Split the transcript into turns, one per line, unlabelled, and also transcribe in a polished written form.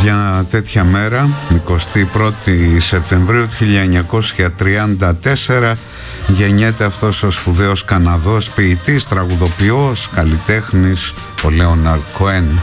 Μια τέτοια μέρα, 21η Σεπτεμβρίου του 1934, γεννιέται αυτός ο σπουδαίος Καναδός ποιητής, τραγουδοποιός, καλλιτέχνης, ο Λέοναρντ Κοέν.